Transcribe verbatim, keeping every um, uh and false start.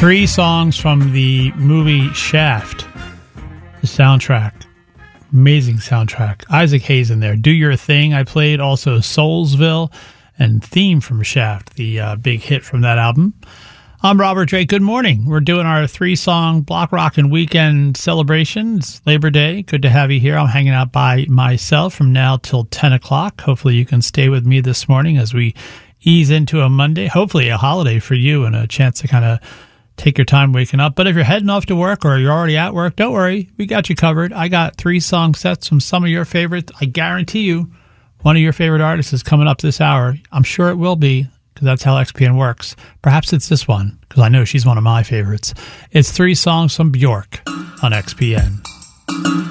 Three songs from the movie Shaft, the soundtrack. Amazing soundtrack. Isaac Hayes in there. Do Your Thing I played. Also Soulsville and Theme from Shaft, the uh, big hit from that album. I'm Robert Drake. Good morning. We're doing our three-song Block Rockin' Weekend celebration. It's Labor Day. Good to have you here. I'm hanging out by myself from now till ten o'clock. Hopefully you can stay with me this morning as we ease into a Monday. Hopefully a holiday for you and a chance to kind of take your time waking up. But if you're heading off to work or you're already at work, don't worry. We got you covered. I got three song sets from some of your favorites. I guarantee you one of your favorite artists is coming up this hour. I'm sure it will be, because that's how X P N works. Perhaps it's this one, because I know she's one of my favorites. It's three songs from Bjork on X P N.